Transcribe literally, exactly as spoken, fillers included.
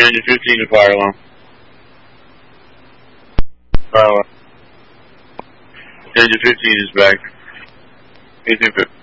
Engine fifteen to fire alarm. Fire alarm. Engine fifteen is back. eighteen fifty.